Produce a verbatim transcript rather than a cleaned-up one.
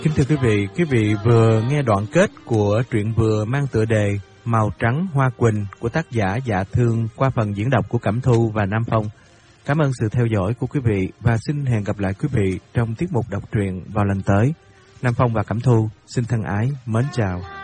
Kính thưa quý vị, quý vị vừa nghe đoạn kết của truyện vừa mang tựa đề Màu Trắng Hoa Quỳnh của tác giả Dạ Thương qua phần diễn đọc của Cẩm Thu và Nam Phong. Cảm ơn sự theo dõi của quý vị và xin hẹn gặp lại quý vị trong tiết mục đọc truyện vào lần tới. Nam Phong và Cẩm Thu xin thân ái mến chào.